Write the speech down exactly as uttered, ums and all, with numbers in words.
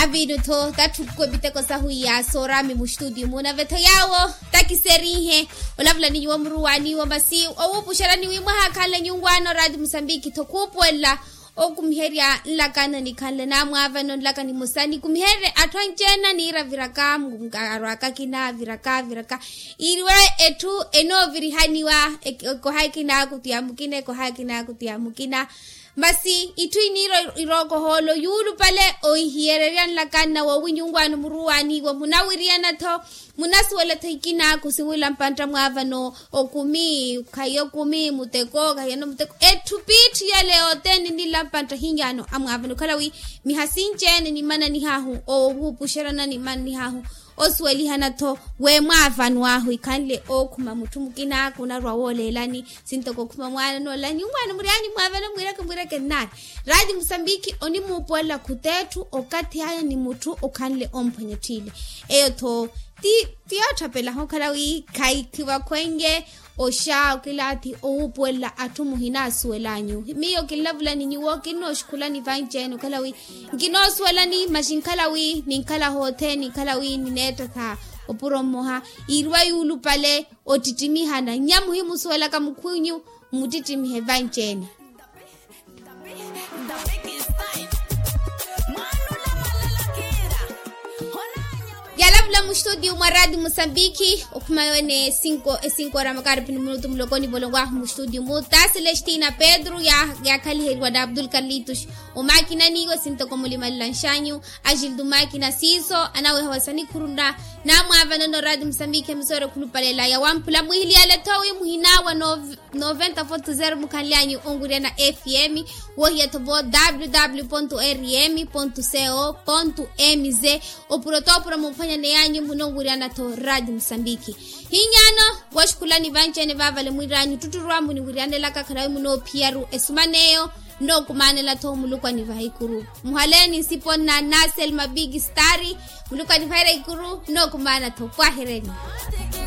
abidu to tatukwe biteko sahuya sorami mu studio muna veto yawo takiserihe olavla ni wamruwani wamasi owupusharani wimwa hakala nyungwano radio Msambiki to kupwela okumheria lakana ni kanle namwa avano lakani musani kumhere atwanjena ni raviraka mgaraka kina viraka viraka irwe etu eno virihaniwa ko haikina kutiamukine ko haikina kutiamukina basi ituiniro iroko holo yulu pale oihiererian lakana wa winyungwano muruwani wa munawiriana to munaswele tekina kusiwila mpanta mwavano okumi kayo kumi muteko kayano muteko etupiti yale oteni nila mpanta hingano amwavano kalawi mihasinjene ni mana ni hahu o hupusherana ni mana ni hahu osweli hanato we mwavano wahu ikanle okuma mutumukina kuna rwawole lani sintoko kuma mwana no lani mwana muriani mwavano mwirake mwirake nani radio Msambiki oni mupola kutetu okati haya ni mutu okanle ompanyetile eyo to ti tiacha pela hokalawi kai kiwa kwenge osha kilati oupuela atumuhina suelanyu miyo kilavula ni nyuwoki no shukula ni vanjeno kalawi ngino suelani mashinkalawi ninkala hote ninkalawi nineta ka opuro moha irwa yulu pale otitimiha na nyamuhimu suela kamukunyu mutitimihe vanjene Yalavla mu studio mwa radio Msambiki okumayone cinco e cinco ra makarpi minuto mlokoni bolongwa mu studio mu ta Celestina Pedro ya ya kalihirwa da Abdul Carlitos o makina nigo sinto komulima lanshanyu Agildo makina siso anawe hawasani kurunda na mwavana no radio Msambiki msoro kulupalela ya wampula muhili ale tawe muhinawa noventa ponto zero mukanlanyu ongure na F M wo yatobo w w w ponto r m ponto co ponto m z opurotopura mufanya neyanyu munonguriana to radio Msambiki hinyano washkulani vanchene vavale mwiranyu tuturwambu ni nguriane laka karawi muno piaru esumaneyo ndo kumanela to mulukwa ni vahikuru muhaleni sipona Nasel mabigi stari mulukwa ni vahikuru ndo kumana to kwa hereni